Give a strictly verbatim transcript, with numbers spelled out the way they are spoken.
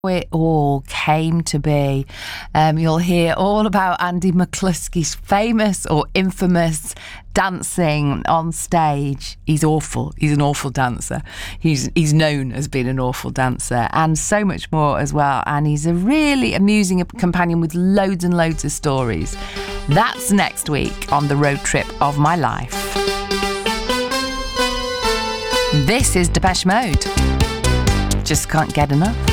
it all came to be. Um, you'll hear all about Andy McCluskey's famous or infamous dancing on stage. He's awful. He's an awful dancer. He's he's known as being an awful dancer, and so much more as well. And he's a really amusing companion with loads and loads of stories. That's next week on The Road Trip of My Life. This is Depeche Mode. Just can't get enough.